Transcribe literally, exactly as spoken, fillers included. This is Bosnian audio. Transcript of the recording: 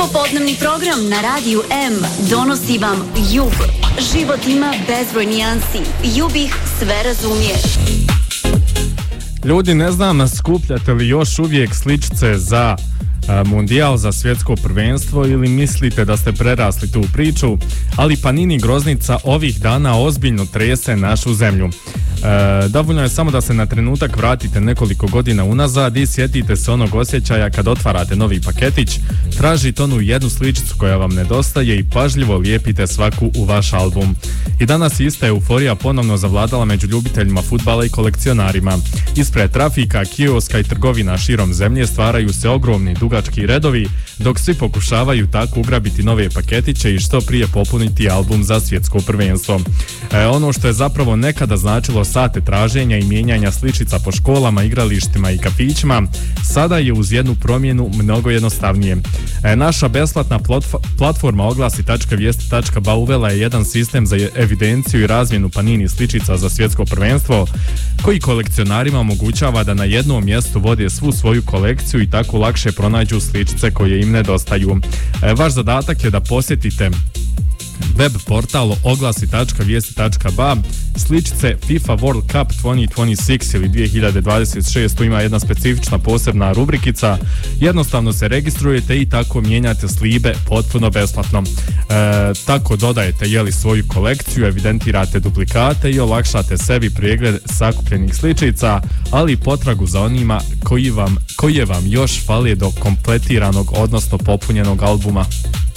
Popodnevni program na Radiju M donosi vam Jub. Život ima bezbroj nijansi. Jub ih sve razumije. Ljudi, ne znam, skupljate li još uvijek sličice za a, mundijal, za svjetsko prvenstvo ili mislite da ste prerasli tu priču, ali Panini Groznica ovih dana ozbiljno trese našu zemlju. E, dovoljno je samo da se na trenutak vratite nekoliko godina unazad i sjetite se onog osjećaja kad otvarate novi paketić, tražite onu jednu sličicu koja vam nedostaje i pažljivo lijepite svaku u vaš album. I danas ista euforija ponovno zavladala među ljubiteljima fudbala i kolekcionarima. Ispred trafika, kioska i trgovina širom zemlje stvaraju se ogromni dugački redovi, dok svi pokušavaju tako ugrabiti nove paketiće i što prije popuniti album za svjetsko prvenstvo. E, ono što je zapravo nekada značilo sate traženja i mijenjanja sličica po školama, igralištima i kafićima, sada je uz jednu promjenu mnogo jednostavnije. E, naša besplatna plotf- platforma oglasi tačka vijesti tačka ba uvela je jedan sistem za evidenciju i razmjenu Panini sličica za svjetsko prvenstvo, koji kolekcionarima omogućava da na jednom mjestu vode svu svoju kolekciju i tako lakše pronađu sličice koje im nedostaju. E, vaš zadatak je da posjetite web portal oglasi tačka vijesti tačka ba, sličice FIFA World Cup dvije tisuće dvadeset šest ili dvije hiljade dvadeset šest, tu ima jedna specifična posebna rubrikica, jednostavno se registrujete i tako mijenjate slibe potpuno besplatno. E, tako dodajete jeli svoju kolekciju, evidentirate duplikate i olakšate sebi pregled sakupljenih sličica, ali i potragu za onima koji vam, koji vam još fali do kompletiranog, odnosno popunjenog albuma.